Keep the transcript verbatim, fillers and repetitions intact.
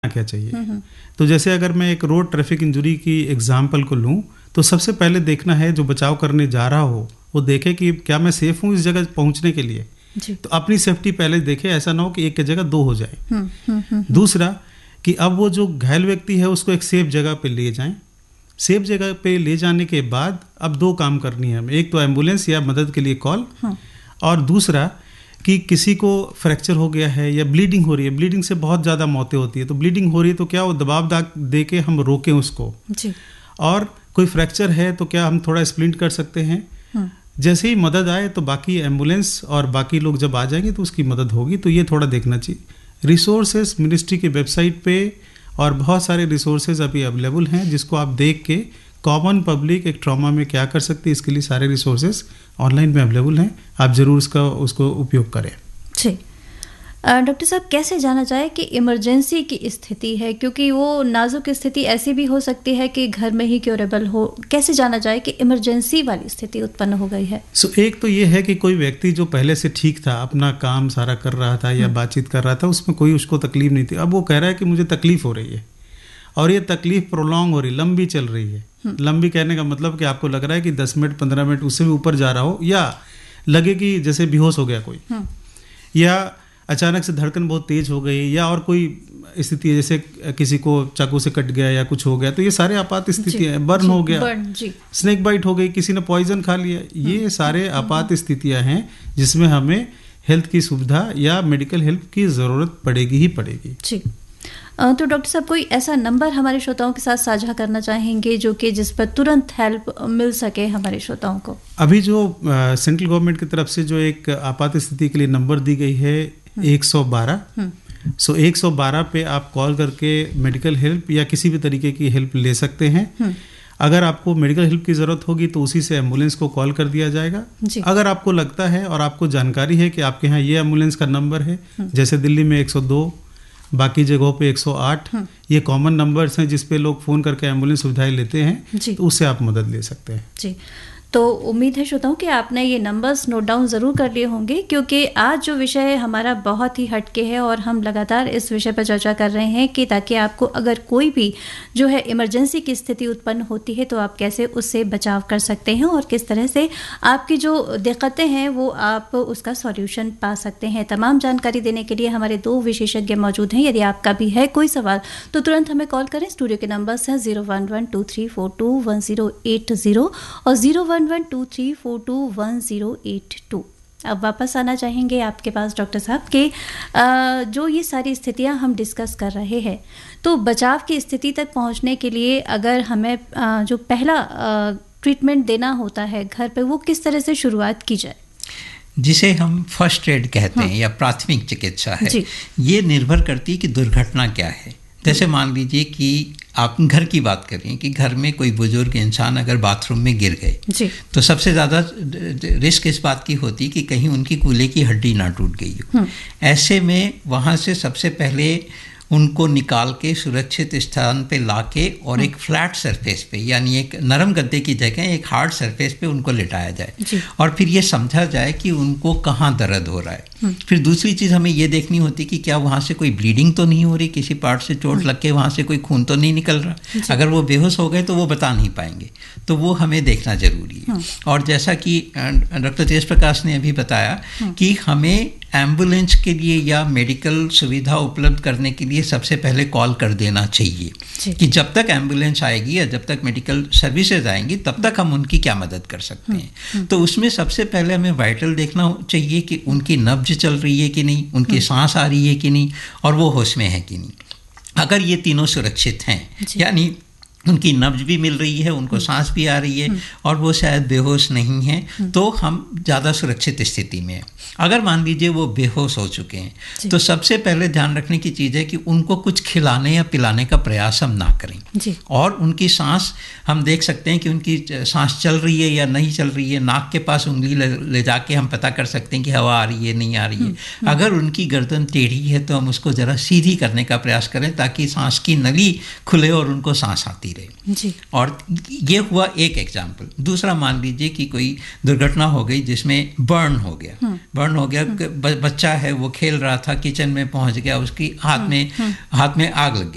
क्या चाहिए। तो जैसे अगर मैं एक रोड ट्रैफिक इंजरी की एग्जांपल को लूं तो सबसे पहले देखना है जो बचाव करने जा रहा हो वो देखे कि क्या मैं सेफ हूं इस जगह पहुंचने के लिए जी। तो अपनी सेफ्टी पहले देखे, ऐसा ना हो कि एक की जगह दो हो जाए। हुँ, हुँ, हुँ, दूसरा कि अब वो जो घायल व्यक्ति है उसको एक सेफ जगह पे ले जाएं। सेफ जगह पे ले जाने के बाद अब दो काम करनी है हमें, एक तो एम्बुलेंस या मदद के लिए कॉल, और दूसरा कि किसी को फ्रैक्चर हो गया है या ब्लीडिंग हो रही है। ब्लीडिंग से बहुत ज़्यादा मौतें होती है, तो ब्लीडिंग हो रही है तो क्या वो दबाव दाग दे के हम रोकें उसको जी। और कोई फ्रैक्चर है तो क्या हम थोड़ा स्प्लिंट कर सकते हैं। जैसे ही मदद आए तो बाकी एम्बुलेंस और बाकी लोग जब आ जाएंगे तो उसकी मदद होगी। तो ये थोड़ा देखना चाहिए। रिसोर्सेज मिनिस्ट्री की वेबसाइट पे और बहुत सारे रिसोर्सेज अभी अवेलेबल हैं जिसको आप देख के कॉमन पब्लिक एक ट्रॉमा में क्या कर सकती है, इसके लिए सारे रिसोर्सेज ऑनलाइन में अवेलेबल हैं। आप ज़रूर उसका उसको उपयोग करें। जी डॉक्टर साहब, कैसे जाना चाहे कि इमरजेंसी की स्थिति है, क्योंकि वो नाजुक स्थिति ऐसी भी हो सकती है कि घर में ही क्योरेबल हो। कैसे जाना चाहे कि इमरजेंसी वाली स्थिति उत्पन्न हो गई है। सो so, एक तो ये है कि कोई व्यक्ति जो पहले से ठीक था, अपना काम सारा कर रहा था या बातचीत कर रहा था, उसमें कोई उसको तकलीफ नहीं थी। अब वो कह रहा है कि मुझे तकलीफ हो रही है और ये तकलीफ प्रोलॉन्ग हो रही, लंबी चल रही है। लंबी कहने का मतलब कि आपको लग रहा है कि दस मिनट पंद्रह मिनट उससे भी ऊपर जा रहा हो, या लगे कि जैसे बेहोश हो गया कोई, या अचानक से धड़कन बहुत तेज हो गई, या और कोई स्थिति है जैसे किसी को चाकू से कट गया या कुछ हो गया। तो ये सारे आपात स्थितियां हैं। बर्न हो गया, स्नेक बाइट हो गई, किसी ने पॉइजन खा लिया, ये सारे आपात स्थितियां हैं जिसमें हमें हेल्थ की सुविधा या मेडिकल हेल्प की ज़रूरत पड़ेगी ही पड़ेगी जी। तो डॉक्टर साहब, कोई ऐसा नंबर हमारे श्रोताओं के साथ साझा करना चाहेंगे जो कि जिस पर तुरंत हेल्प मिल सके हमारे श्रोताओं को? अभी जो सेंट्रल गवर्नमेंट की तरफ से जो एक आपात स्थिति के लिए नंबर दी गई है एक सौ बारह, सो एक सौ बारह पे आप कॉल करके मेडिकल हेल्प या किसी भी तरीके की हेल्प ले सकते हैं। अगर आपको मेडिकल हेल्प की ज़रूरत होगी तो उसी से एम्बुलेंस को कॉल कर दिया जाएगा। अगर आपको लगता है और आपको जानकारी है कि आपके यहाँ ये एम्बुलेंस का नंबर है, जैसे दिल्ली में एक सौ दो, बाकी जगहों पे एक सौ आठ, ये कॉमन नंबर्स हैं जिस पे लोग फ़ोन करके एम्बुलेंस सुविधाएं लेते हैं, तो उससे आप मदद ले सकते हैं जी। तो उम्मीद है श्रोताओं कि आपने ये नंबर्स नोट डाउन ज़रूर कर लिए होंगे, क्योंकि आज जो विषय है हमारा बहुत ही हटके है और हम लगातार इस विषय पर चर्चा कर रहे हैं कि ताकि आपको अगर कोई भी जो है इमरजेंसी की स्थिति उत्पन्न होती है तो आप कैसे उससे बचाव कर सकते हैं और किस तरह से आपकी जो दिक्कतें हैं वो आप उसका सॉल्यूशन पा सकते हैं। तमाम जानकारी देने के लिए हमारे दो विशेषज्ञ मौजूद हैं। यदि आपका भी है कोई सवाल तो तुरंत हमें कॉल करें। स्टूडियो के नंबर्स हैं zero one one two three four to one zero eight zero और zero one one two three four to one zero eight to. अब वापस आना चाहेंगे आपके पास डॉक्टर साहब के जो ये सारी स्थितियां हम डिस्कस कर रहे हैं, तो बचाव की स्थिति तक पहुंचने के लिए अगर हमें जो पहला ट्रीटमेंट देना होता है घर पे, वो किस तरह से शुरुआत की जाए? जिसे हम फर्स्ट एड कहते हाँ। हैं या प्राथमिक चिकित्सा है, ये निर्भर करती है कि दुर्घटना क्या है। जैसे मान लीजिए कि आप घर की बात करें कि घर में कोई बुजुर्ग इंसान अगर बाथरूम में गिर गए तो सबसे ज़्यादा रिस्क इस बात की होती है कि कहीं उनकी कूल्हे की हड्डी ना टूट गई हो। ऐसे में वहाँ से सबसे पहले उनको निकाल के सुरक्षित स्थान पे लाके और एक फ्लैट सरफेस पे, यानी एक नरम गद्दे की जगह एक हार्ड सरफेस पे उनको लिटाया जाए और फिर ये समझा जाए कि उनको कहाँ दर्द हो रहा है। फिर दूसरी चीज़ हमें ये देखनी होती कि क्या वहाँ से कोई ब्लीडिंग तो नहीं हो रही, किसी पार्ट से चोट लग के वहाँ से कोई खून तो नहीं निकल रहा। अगर वो बेहोश हो गए तो वो बता नहीं पाएंगे, तो वो हमें देखना जरूरी है। और जैसा कि डॉक्टर तेज प्रकाश ने अभी बताया कि हमें एम्बुलेंस के लिए या मेडिकल सुविधा उपलब्ध करने के लिए सबसे पहले कॉल कर देना चाहिए कि जब तक एम्बुलेंस आएगी या जब तक मेडिकल सर्विसेज आएंगी तब तक हम उनकी क्या मदद कर सकते हैं। तो उसमें सबसे पहले हमें वाइटल देखना चाहिए कि उनकी नब्ज चल रही है कि नहीं, उनकी सांस आ रही है कि नहीं और वो होश में है कि नहीं। अगर ये तीनों सुरक्षित हैं, यानी उनकी नब्ज भी मिल रही है, उनको सांस भी आ रही है और वो शायद बेहोश नहीं है, तो हम ज़्यादा सुरक्षित स्थिति में हैं। अगर मान लीजिए वो बेहोश हो चुके हैं तो सबसे पहले ध्यान रखने की चीज़ है कि उनको कुछ खिलाने या पिलाने का प्रयास हम ना करें। और उनकी सांस हम देख सकते हैं कि उनकी सांस चल रही है या नहीं चल रही है। नाक के पास उंगली ले, ले जाके हम पता कर सकते हैं कि हवा आ रही है नहीं आ रही है। अगर उनकी गर्दन टेढ़ी है तो हम उसको ज़रा सीधी करने का प्रयास करें ताकि सांस की नली खुले और उनको सांस आती रहे जी। और ये हुआ एक एग्जाम्पल। दूसरा मान लीजिए कि कोई दुर्घटना हो गई जिसमें बर्न हो गया, बर्न हो गया, बच्चा है वो खेल रहा था, किचन में पहुंच गया, उसकी हाथ में हाथ में आग लग गई।